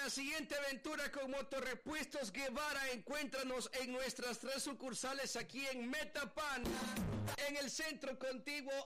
la siguiente aventura con Motorrepuestos Guevara. Encuéntranos en nuestras 3 sucursales aquí en Metapan, en el centro contiguo